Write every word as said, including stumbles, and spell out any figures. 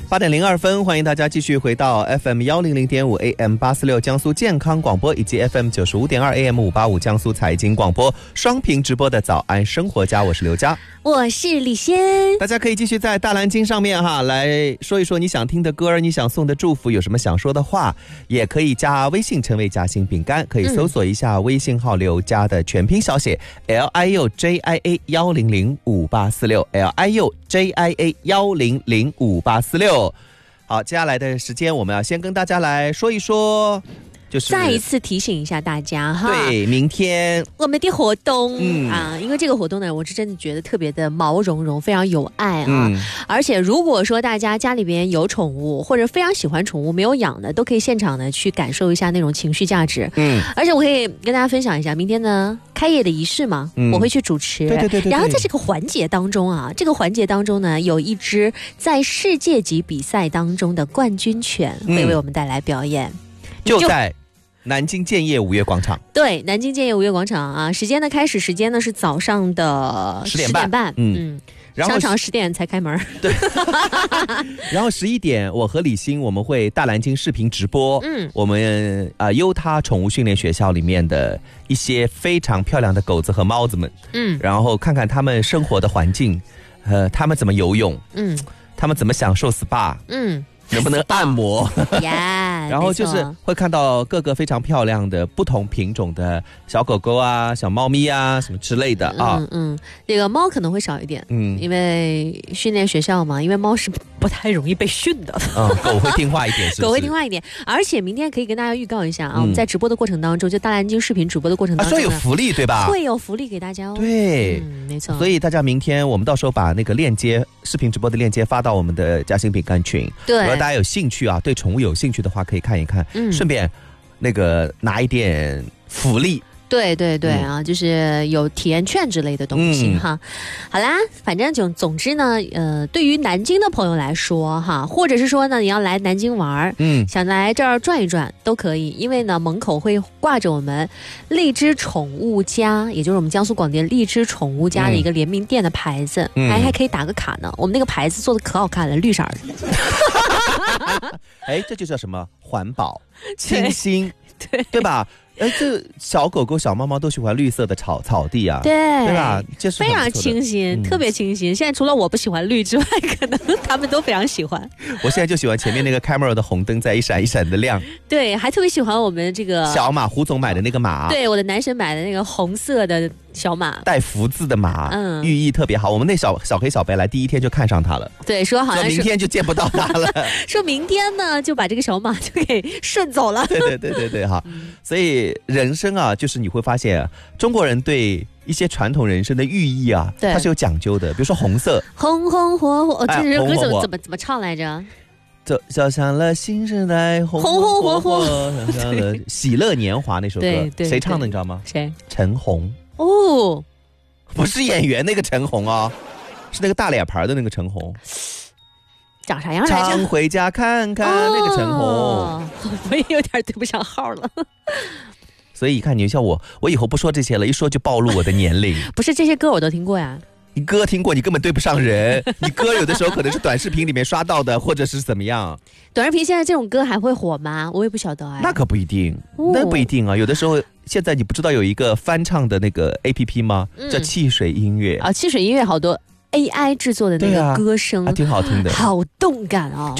八点零二分，欢迎大家继续回到 F M 一零零点五 A M 八四六江苏健康广播，以及 F M 九十五点二 A M 五八五江苏财经广播双屏直播的早安生活家，我是刘佳， 我是李仙。 大家可以继续在大蓝鲸上面哈来说一说你想听的歌，你想送的祝福，有什么想说的话，也可以加微信成为夹心饼干，可以搜索一下微信号刘佳的全拼小写、嗯、L I U J I A 一零零五八四六 L I U J I A 一零零五八四六。好，接下来的时间我们要先跟大家来说一说，就是再一次提醒一下大家哈， 对，明天我们的活动、 嗯、 啊，因为这个活动呢，我是真的觉得特别的毛茸茸，非常有爱啊、 嗯、 而且如果说大家家里边有宠物或者非常喜欢宠物没有养的，都可以现场呢去感受一下那种情绪价值。嗯，而且我可以跟大家分享一下，明天呢开业的仪式嘛、嗯、我会去主持， 对对对对对， 然后在这个环节当中啊，这个环节当中呢，有一只在世界级比赛当中的冠军犬会为我们带来表演，嗯、 就在南京建业五月广场。 对，南京建业五月广场啊，时间的开始时间呢是早上的十点半， 十点半嗯。嗯然后商场十点才开门， 对。然后十一点，我和李欣我们会大蓝鲸视频直播，嗯，我们啊、呃、优他宠物训练学校里面的一些非常漂亮的狗子和猫子们，嗯，然后看看他们生活的环境，呃，他们怎么游泳，嗯，他们怎么享受 S P A， 嗯。能不能按摩 yeah, 然后就是会看到各个非常漂亮的不同品种的小狗狗啊小猫咪啊什么之类的啊。 嗯嗯，这个猫可能会少一点，嗯，因为训练学校嘛，因为猫是不太容易被训的。 嗯，狗会听话一点是不是？ 狗会听话一点，而且明天可以跟大家预告一下啊、嗯，我们在直播的过程当中，就大蓝鲸视频直播的过程当中、 啊、说有福利对吧？ 会有福利给大家哦。 对、 嗯，没错。 所以大家明天我们到时候把那个链接视频直播的链接发到我们的夹心饼干群， 对， 如果大家有兴趣啊，对宠物有兴趣的话可以看一看，嗯，顺便那个拿一点福利。 对对对啊、嗯，就是有体验券之类的东西、嗯、哈。好啦，反正总总之呢，呃，对于南京的朋友来说哈，或者是说呢，你要来南京玩，嗯，想来这儿转一转都可以，因为呢，门口会挂着我们荔枝宠物家，也就是我们江苏广电荔枝宠物家的一个联名店的牌子，嗯、还还可以打个卡呢。我们那个牌子做的可好看了，绿色的。 哎，这就叫什么环保、清新，对对吧？哎，这小狗狗、小猫猫都喜欢绿色的草草地啊， 对对吧？这是非常清新、嗯，特别清新。现在除了我不喜欢绿之外，可能他们都非常喜欢。 我现在就喜欢前面那个 camera 的红灯在一闪一闪的亮。 对，还特别喜欢我们这个小马，胡总买的那个马。 对，我的男神买的那个红色的小马， 带福字的马，嗯，寓意特别好。我们那小小黑小白来第一天就看上它了， 对，说好像说明天就见不到它了， 说明天呢就把这个小马就给顺走了。 对对对对对哈、嗯，所以人生啊，就是你会发现、啊、中国人对一些传统人生的寓意啊，它是有讲究的。比如说红色， 红红火火，这首歌怎么、 哎、 怎么怎么唱来着？ 走，小向了新时代，红红火火，小向了喜乐年华那首歌，对对，谁唱的你知道吗？ 谁？ 陈红。 哦， 不是演员那个陈红啊，是那个大脸盘的那个陈红。 长啥样来着？ 常回家看看、哦、那个陈红， 我也有点对不上号了。 所以你看，你像我，我以后不说这些了，一说就暴露我的年龄。 不是，这些歌我都听过呀。 你歌听过，你根本对不上人。你歌有的时候可能是短视频里面刷到的，或者是怎么样。 短视频现在这种歌还会火吗？我也不晓得哎。 那可不一定，哦、那不一定啊。有的时候，现在你不知道有一个翻唱的那个 A P P 吗？嗯、叫汽水音乐啊， 汽水音乐好多 A I 制作的那个歌声， 啊、挺好听的， 好动感哦。